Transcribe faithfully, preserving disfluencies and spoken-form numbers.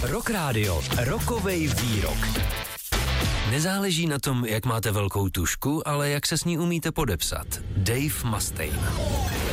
Rock Radio, rokovej výrok. Nezáleží na tom, jak máte velkou tušku, ale jak se s ní umíte podepsat. Dave Mustaine.